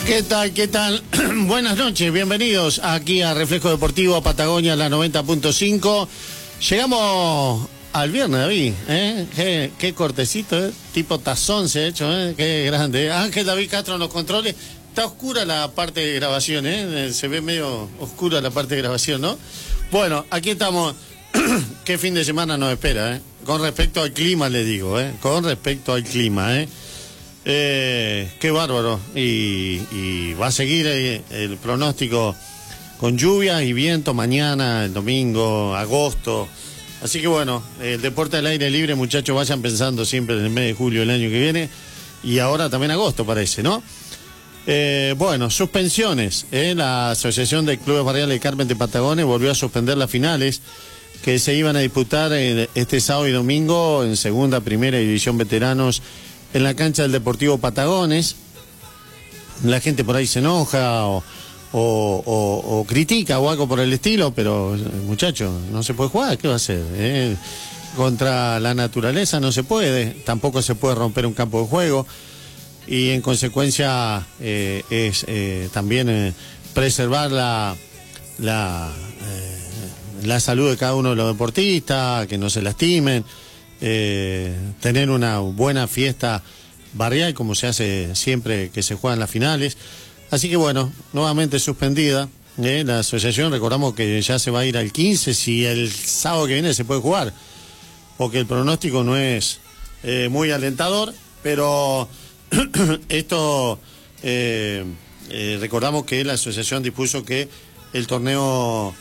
¿Qué tal? ¿Qué tal? Buenas noches, bienvenidos aquí a Reflejo Deportivo Patagonia, la 90.5. Llegamos al viernes, David, ¿eh? Qué cortecito, ¿eh? Tipo tazón se ha hecho, ¿eh? Qué grande. Ángel David Castro en los controles. Está oscura la parte de grabación, ¿eh? Se ve medio oscura la parte de grabación, ¿no? Bueno, aquí estamos. Qué fin de semana nos espera, ¿eh? Con respecto al clima, le digo, ¿eh? Con respecto al clima, ¿eh? Qué bárbaro. Y va a seguir el pronóstico con lluvia y viento mañana, el domingo, agosto. Así que bueno, el deporte al aire libre, muchachos, vayan pensando siempre en el mes de julio del año que viene. Y ahora también agosto parece, ¿no? Bueno, suspensiones. La Asociación de Clubes Barriales de Carmen de Patagones volvió a suspender las finales que se iban a disputar este sábado y domingo en segunda, primera y división veteranos en la cancha del Deportivo Patagones. La gente por ahí se enoja o critica o algo por el estilo, pero muchachos, no se puede jugar, ¿qué va a hacer? Contra la naturaleza no se puede, tampoco se puede romper un campo de juego y en consecuencia es también preservar la salud de cada uno de los deportistas, que no se lastimen. Tener una buena fiesta barrial como se hace siempre que se juegan las finales. Así que bueno, nuevamente suspendida la asociación. Recordamos que ya se va a ir al 15 si el sábado que viene se puede jugar, porque el pronóstico no es muy alentador, pero esto recordamos que la asociación dispuso que el torneo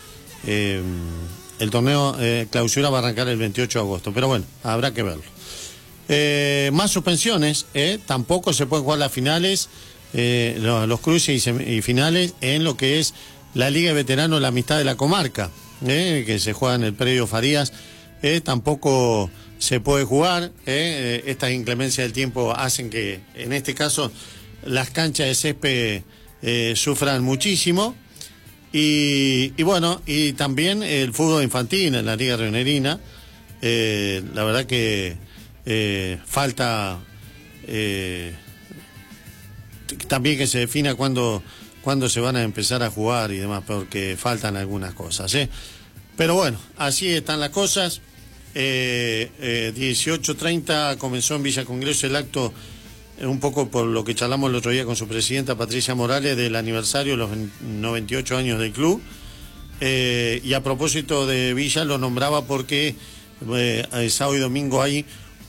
clausura va a arrancar el 28 de agosto, pero bueno, habrá que verlo. Más suspensiones, tampoco se pueden jugar las finales, los cruces y finales en lo que es la Liga de Veteranos La Amistad de la Comarca, que se juega en el predio Farías, tampoco se puede jugar. Estas inclemencias del tiempo hacen que, en este caso, las canchas de césped sufran muchísimo. Y bueno, y también el fútbol infantil en la Liga Rionerina. La verdad que falta también que se defina cuándo se van a empezar a jugar y demás, porque faltan algunas cosas, ¿eh? Pero bueno, así están las cosas. 18:30 comenzó en Villa Congreso el acto, un poco por lo que charlamos el otro día con su presidenta Patricia Morales, del aniversario de los 98 años del club. Y a propósito de Villa, lo nombraba porque el sábado y domingo hay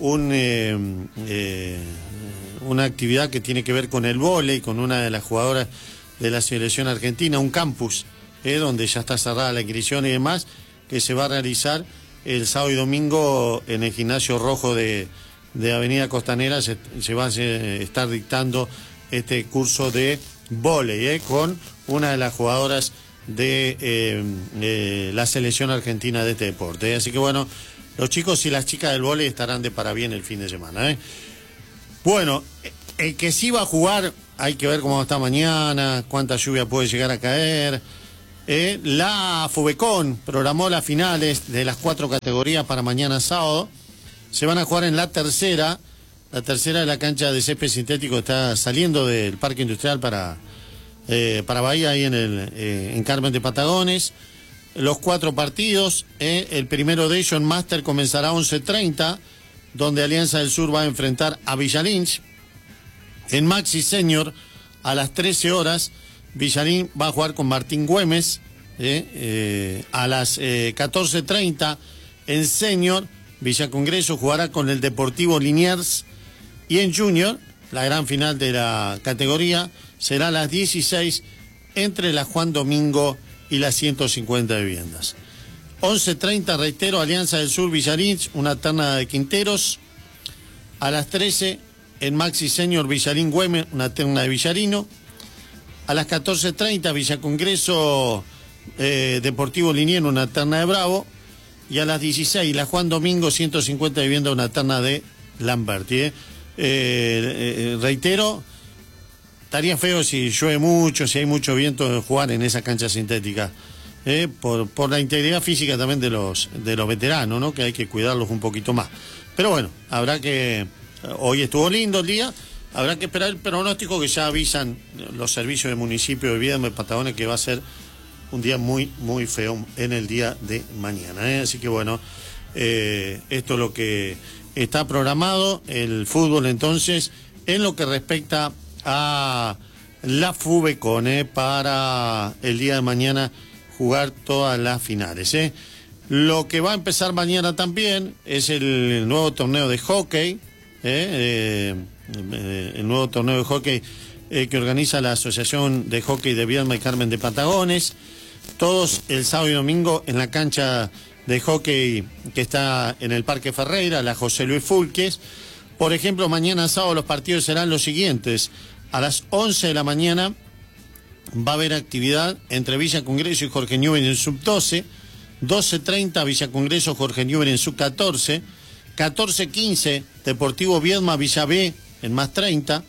una actividad que tiene que ver con el vóley, con una de las jugadoras de la selección argentina, un campus, donde ya está cerrada la inscripción y demás, que se va a realizar el sábado y domingo en el gimnasio rojo de Avenida Costanera. Se va a estar dictando este curso de vóley con una de las jugadoras de la selección argentina de este deporte. Así que bueno, los chicos y las chicas del vóley estarán de parabien el fin de semana. Bueno, el que sí va a jugar, hay que ver cómo está mañana, cuánta lluvia puede llegar a caer. La Fubecon programó las finales de las 4 categorías para mañana sábado. Se van a jugar en la tercera de la cancha de césped sintético, está saliendo del Parque Industrial para Bahía, ahí en Carmen de Patagones. Los 4 partidos, el primero de ellos en Máster comenzará a 11:30, donde Alianza del Sur va a enfrentar a Villalín. En Maxi Senior, a las 13 horas, Villalín va a jugar con Martín Güemes. A las 14:30, en Senior, Villa Congreso jugará con el Deportivo Liniers, y en Junior, la gran final de la categoría, será a las 16 entre la Juan Domingo y las 150 viviendas. 11:30, reitero, Alianza del Sur Villarín, una terna de Quinteros. A las 13, en Maxi Senior Villarín Güemes, una terna de Villarino. A las 14:30, Villa Congreso Deportivo Liniers, una terna de Bravo. Y a las 16, la Juan Domingo 150 vivienda, una terna de Lamberti. Reitero, estaría feo si llueve mucho, si hay mucho viento, de jugar en esa cancha sintética. Por la integridad física también de los veteranos, ¿no? Que hay que cuidarlos un poquito más. Pero bueno, habrá que... Hoy estuvo lindo el día, Habrá que esperar el pronóstico que ya avisan los servicios del municipio de Viedma y Patagones que va a ser un día muy, muy feo en el día de mañana, ¿eh? Así que bueno, esto es lo que está programado, el fútbol entonces, en lo que respecta a la FUBECON, para el día de mañana jugar todas las finales, ¿eh? Lo que va a empezar mañana también es el nuevo torneo de hockey, el nuevo torneo de hockey que organiza la Asociación de Hockey de Viedma y Carmen de Patagones. Todos el sábado y domingo en la cancha de hockey que está en el Parque Ferreira, la José Luis Fulques. Por ejemplo, mañana sábado los partidos serán los siguientes. A las 11 de la mañana va a haber actividad entre Villa Congreso y Jorge Newbery en sub-12, 12:30 Villa Congreso, Jorge Newbery en sub-14, 14:15 Deportivo Viedma, Villa B en más 30,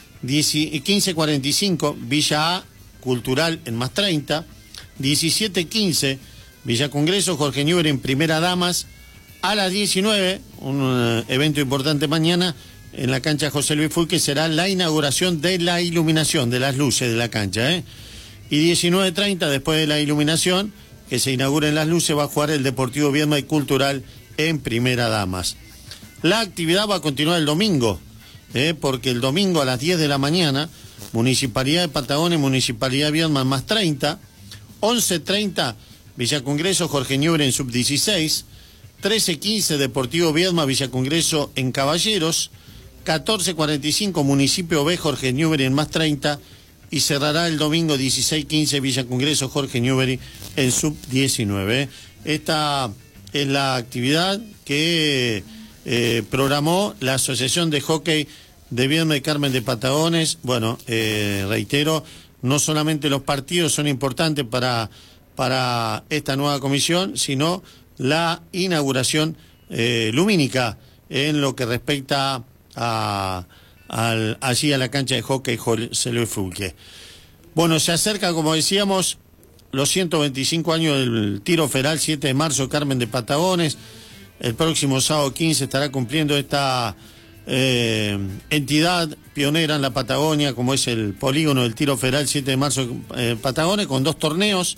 15:45 Villa A, Cultural en más 30, 17:15 Villa Congreso, Jorge Newbery en Primera Damas. A las 19, un evento importante mañana, en la cancha José Luis Fulques será la inauguración de la iluminación, de las luces de la cancha, ¿eh? Y 19:30, después de la iluminación, que se inauguren las luces, va a jugar el Deportivo Viedma y Cultural en Primera Damas. La actividad va a continuar el domingo, porque el domingo a las 10 de la mañana, Municipalidad de Patagones, Municipalidad de Viedma en más 30, 11:30 Villa Congreso, Jorge Newbery en sub-16, 13:15 Deportivo Viedma, Villa Congreso en Caballeros, 14:45 Municipio B, Jorge Newbery en más 30, y cerrará el domingo 16:15 Villa Congreso, Jorge Newbery en sub-19. Esta es la actividad que programó la Asociación de Hockey de Viedma y Carmen de Patagones. Bueno, reitero, no solamente los partidos son importantes para esta nueva comisión, sino la inauguración lumínica en lo que respecta allí a la cancha de hockey José Luis Fulques. Bueno, se acerca, como decíamos, los 125 años del tiro federal, 7 de marzo, Carmen de Patagones. El próximo sábado 15 estará cumpliendo esta entidad pionera en la Patagonia, como es el polígono del tiro federal 7 de marzo Patagones, con 2 torneos.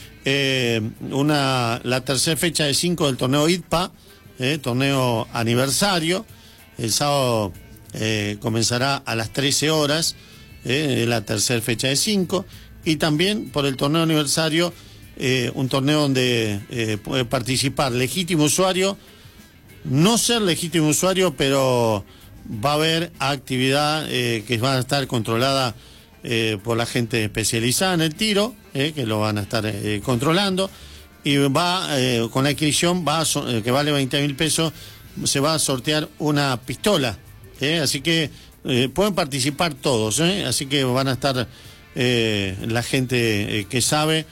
La tercera fecha de 5 del torneo ITPA, torneo aniversario. El sábado comenzará a las 13 horas, la tercera fecha de 5. Y también por el torneo aniversario, un torneo donde puede participar legítimo usuario, no ser legítimo usuario, pero va a haber actividad que va a estar controlada por la gente especializada en el tiro, que lo van a estar controlando, y va con la inscripción que vale 20.000 pesos, se va a sortear una pistola, así que pueden participar todos, así que van a estar la gente que sabe,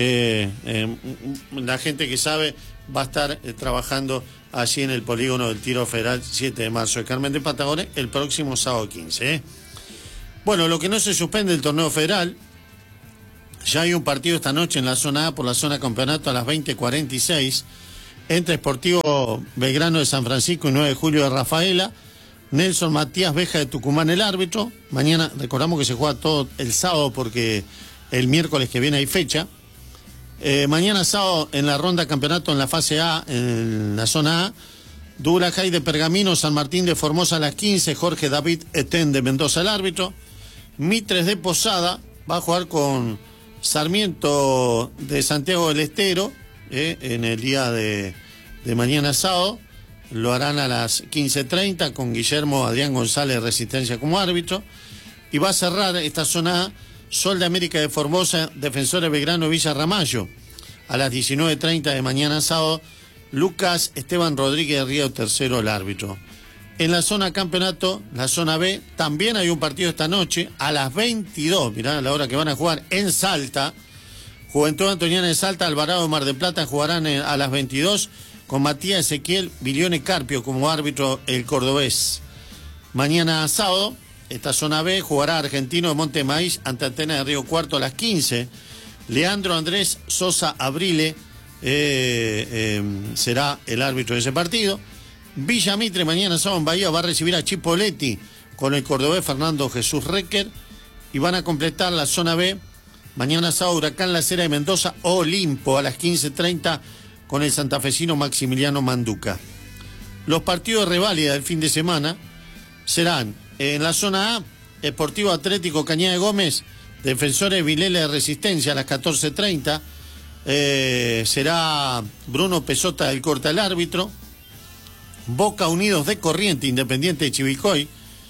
va a estar trabajando allí en el polígono del tiro federal 7 de marzo de Carmen de Patagones el próximo sábado 15. Bueno, lo que no se suspende el torneo federal, ya hay un partido esta noche en la zona A por la zona campeonato a las 20:46 entre Sportivo Belgrano de San Francisco y 9 de Julio de Rafaela. Nelson Matías Beja de Tucumán el árbitro. Mañana, recordamos que se juega todo el sábado porque el miércoles que viene hay fecha. Mañana sábado en la ronda campeonato en la fase A, en la zona A, Durajay de Pergamino, San Martín de Formosa a las 15, Jorge David Etén de Mendoza el árbitro. Mitres de Posada va a jugar con Sarmiento de Santiago del Estero en el día de mañana sábado. Lo harán a las 15:30 con Guillermo Adrián González Resistencia como árbitro. Y va a cerrar esta zona A, Sol de América de Formosa, Defensores Belgrano Villa Ramallo. A las 19:30 de mañana sábado, Lucas Esteban Rodríguez de Río Tercero el árbitro. En la zona campeonato, la zona B, también hay un partido esta noche a las 22, mirá la hora que van a jugar en Salta. Juventud Antoniana de Salta, Alvarado de Mar del Plata jugarán a las 22 con Matías Ezequiel Vilione Carpio como árbitro el cordobés. Mañana sábado, esta zona B, jugará Argentino de Monte Maíz ante Atenas de Río Cuarto a las 15. Leandro Andrés Sosa Abrile será el árbitro de ese partido. Villa Mitre mañana sábado en Bahía va a recibir a Chipoletti con el cordobés Fernando Jesús Recker, y van a completar la zona B mañana sábado Huracán La Cera de Mendoza, Olimpo a las 15:30 con el santafesino Maximiliano Manduca. Los partidos de reválida del fin de semana serán en la zona A, Sportivo Atlético Cañada de Gómez, Defensores Vilela de Resistencia a las 14:30. Será Bruno Pesota del Corta el árbitro. Boca Unidos de Corriente, Independiente de Chivilcoy,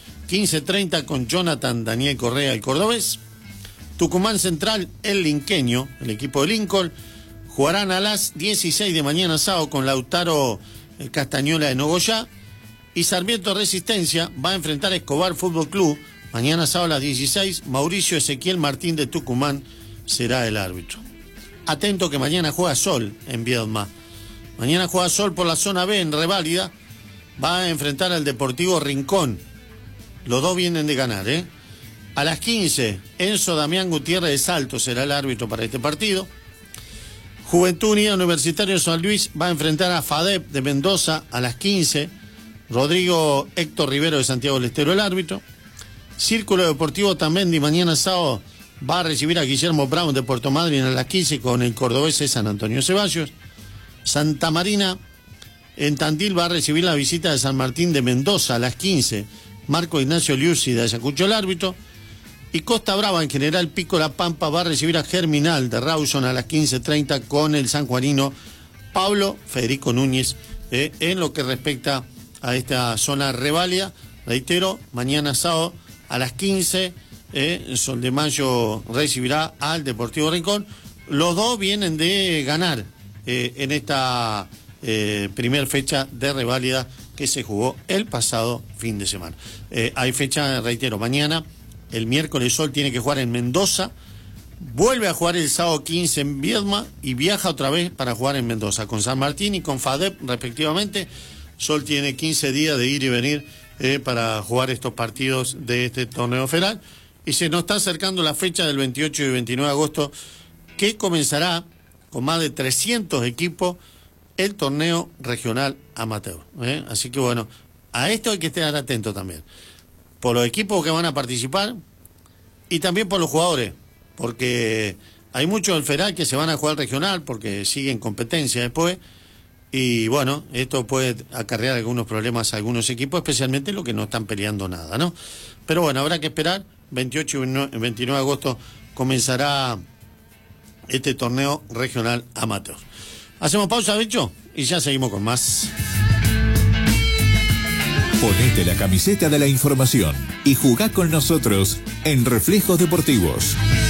15:30 con Jonathan Daniel Correa, el cordobés. Tucumán Central, el linqueño, el equipo de Lincoln, jugarán a las 16 de mañana sábado con Lautaro Castañola de Nogoyá. Y Sarmiento Resistencia va a enfrentar a Escobar Fútbol Club mañana sábado a las 16. Mauricio Ezequiel Martín de Tucumán será el árbitro. Atento que mañana juega Sol en Viedma. Mañana juega Sol por la zona B en reválida. Va a enfrentar al Deportivo Rincón. Los dos vienen de ganar, ¿eh? A las 15, Enzo Damián Gutiérrez de Salto será el árbitro para este partido. Juventud Unida Universitario de San Luis va a enfrentar a FADEP de Mendoza a las 15. Rodrigo Héctor Rivero de Santiago del Estero el árbitro. Círculo Deportivo Tamendi mañana sábado va a recibir a Guillermo Brown de Puerto Madryn a las 15 con el cordobés San Antonio Ceballos. Santa Marina en Tandil va a recibir la visita de San Martín de Mendoza a las 15. Marco Ignacio Liuzzi de Ayacucho el árbitro. Y Costa Brava en General Pico La Pampa va a recibir a Germinal de Rawson a las 15:30 con el sanjuanino Pablo Federico Núñez en lo que respecta a esta zona reválida. Reitero, mañana sábado a las 15 Sol de Mayo recibirá al Deportivo Rincón. Los dos vienen de ganar en esta primer fecha de reválida que se jugó el pasado fin de semana. Hay fecha, reitero, mañana. El miércoles Sol tiene que jugar en Mendoza, vuelve a jugar el sábado 15 en Viedma y viaja otra vez para jugar en Mendoza con San Martín y con FADEP respectivamente. Sol tiene 15 días de ir y venir para jugar estos partidos de este torneo federal, y se nos está acercando la fecha del 28 y 29 de agosto que comenzará con más de 300 equipos el torneo regional amateur. Así que bueno, a esto hay que estar atento también, por los equipos que van a participar y también por los jugadores, porque hay muchos del federal que se van a jugar regional porque siguen competencia después, y bueno, esto puede acarrear algunos problemas a algunos equipos, especialmente los que no están peleando nada, ¿no? Pero bueno, habrá que esperar. 28 y 29 de agosto comenzará este torneo regional amateur. Hacemos pausa, bicho, y ya seguimos con más. Ponete la camiseta de la información y jugá con nosotros en Reflejos Deportivos.